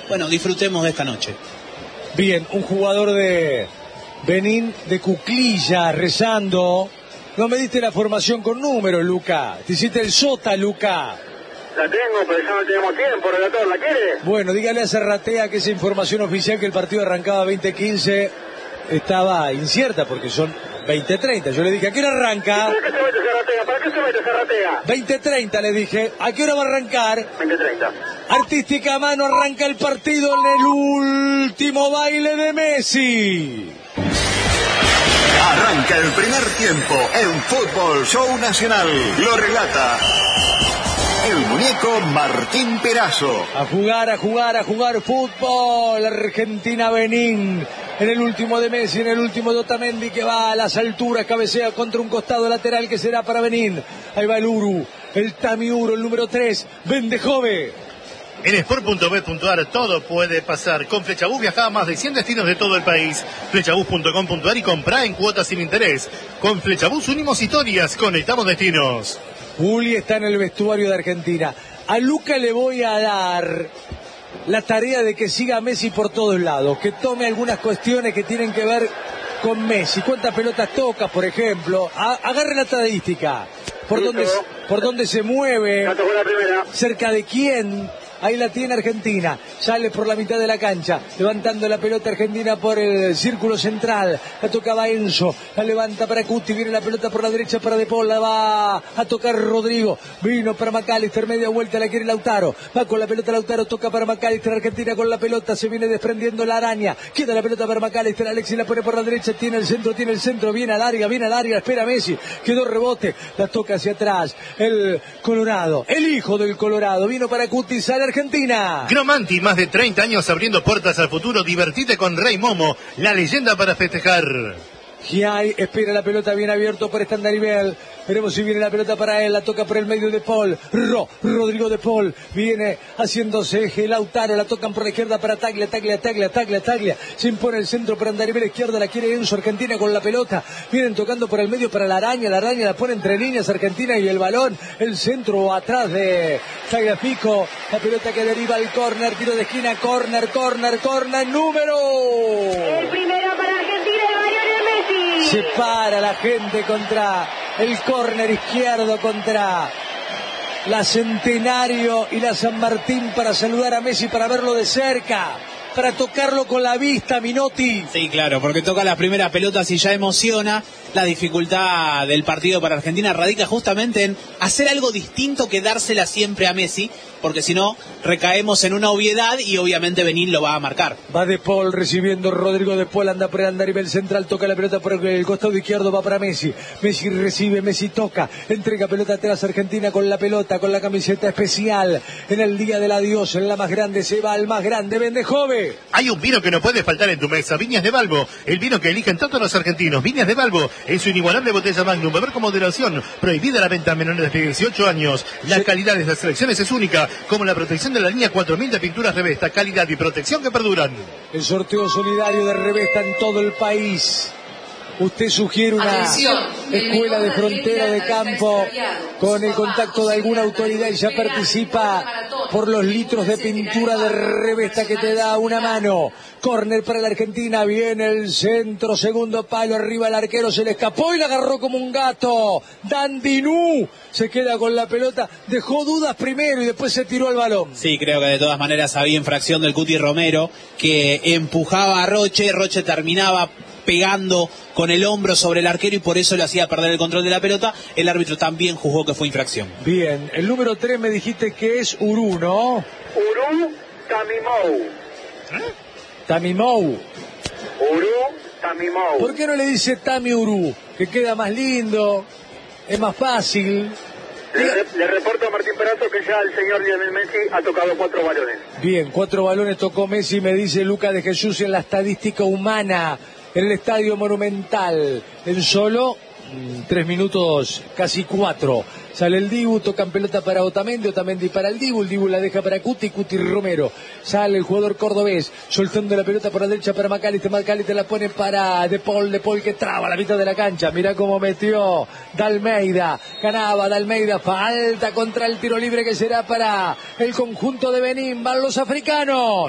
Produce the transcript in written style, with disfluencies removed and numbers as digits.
bueno, disfrutemos de esta noche. Bien, un jugador de Benín de cuclillas rezando. No me diste la formación con números, Luca. Te hiciste el sota, Luca. La tengo, pero ya no tenemos tiempo, relator. ¿La quiere? Bueno, dígale a Serratea que esa información oficial que el partido arrancaba 20:15 estaba incierta porque son 20:30. Yo le dije, ¿a qué hora arranca? ¿Para qué se mete Serratea? ¿Para qué se mete Serratea? 20:30 le dije, ¿a qué hora va a arrancar? 20:30. Artística mano, arranca el partido en el último baile de Messi. Arranca el primer tiempo en Fútbol Show Nacional. Lo relata el muñeco Martín Perazo. A jugar fútbol. Argentina-Benín. En el último de Messi, en el último de Otamendi, que va a las alturas, cabecea contra un costado lateral que será para Benín. Ahí va el Uru, el Tami Uru, el número 3, Bendejove. En sport.bet.ar todo puede pasar. Con Flechabús viaja a más de 100 destinos de todo el país. Flechabús.com.ar y comprá en cuotas sin interés. Con Flechabús unimos historias, conectamos destinos. Juli está en el vestuario de Argentina. A Luca le voy a dar la tarea de que siga a Messi por todos lados, que tome algunas cuestiones que tienen que ver con Messi. ¿Cuántas pelotas toca, por ejemplo? Agarre la estadística. ¿Por dónde se mueve? ¿Cerca de quién? Ahí la tiene Argentina, sale por la mitad de la cancha, levantando la pelota Argentina por el círculo central, la tocaba Enzo, la levanta para Cuti, viene la pelota por la derecha para De Paul, la va a tocar Rodrigo, vino para McAllister, media vuelta, la quiere Lautaro, va con la pelota Lautaro, toca para McAllister, Argentina con la pelota, se viene desprendiendo la araña, queda la pelota para McAllister, Alexis la pone por la derecha, tiene el centro, viene al área, espera Messi, quedó rebote, la toca hacia atrás, el Colorado, el hijo del Colorado, vino para Cuti, sale Argentina. Cromanti, más de 30 años abriendo puertas al futuro. Divertite con Rey Momo, la leyenda para festejar. Giai espera la pelota bien abierto por Standaribel. Veremos si viene la pelota para él. La toca por el medio de Paul. Rodrigo de Paul. Viene haciéndose eje. Lautaro. La tocan por la izquierda para Taglia. Se impone el centro para Standaribel. Izquierda la quiere Enzo. Argentina con la pelota. Vienen tocando por el medio para la araña. La araña la pone entre líneas Argentina y el balón. El centro atrás de Tagliafico. La pelota que deriva al córner. Tiro de esquina. Córner. Número. El primero para Argentina. Se para la gente contra el córner izquierdo, contra la Centenario y la San Martín, para saludar a Messi, para verlo de cerca, para tocarlo con la vista, Minotti. Sí, claro, porque toca las primeras pelotas y ya emociona. La dificultad del partido para Argentina radica justamente en hacer algo distinto que dársela siempre a Messi, porque si no, recaemos en una obviedad y obviamente Benín lo va a marcar. Va De Paul recibiendo, Rodrigo De Paul anda por el andarivel central, toca la pelota por el costado izquierdo, va para Messi. Messi recibe, Messi toca, entrega pelota atrás, Argentina con la pelota, con la camiseta especial. En el día del adiós, en la más grande, se va el más grande, Bendejove. Hay un vino que no puede faltar en tu mesa, Viñas de Balbo, el vino que eligen todos los argentinos. Viñas de Balbo es su inigualable botella Magnum, beber con moderación, prohibida la venta a menores de 18 años. La calidad de las selecciones es única, como la protección de la línea 4000 de pinturas Revesta, calidad y protección que perduran. El sorteo solidario de Revesta en todo el país. Usted sugiere una escuela de frontera de campo con el contacto de alguna autoridad y ya participa por los litros de pintura de Revesta que te da una mano. Córner para la Argentina, viene el centro, segundo palo, arriba el arquero, se le escapó y la agarró como un gato. Dandinú se queda con la pelota, dejó dudas primero y después se tiró al balón. Sí, creo que de todas maneras había infracción del Cuti Romero, que empujaba a Roche terminaba pegando con el hombro sobre el arquero y por eso le hacía perder el control de la pelota. El árbitro también juzgó que fue infracción. Bien, el número 3 me dijiste que es Uru, ¿no? Uru Tamimou. Tamimou. Uru Tamimou. ¿Por qué no le dice Tami Uru? Que queda más lindo, es más fácil. Le reporto a Martín Perazo que ya el señor Lionel Messi ha tocado 4 balones. Bien, 4 balones tocó Messi, me dice Luca de Jesús en la estadística humana, en el Estadio Monumental, en solo 3 minutos, casi 4. Sale el Dibu, tocan pelota para Otamendi para el Dibu la deja para Cuti Romero. Sale el jugador cordobés, soltando la pelota por la derecha para McAllister la pone para De Paul que traba la mitad de la cancha. Mirá cómo metió Dalmeida, ganaba Dalmeida, falta contra el tiro libre que será para el conjunto de Benín, van los africanos.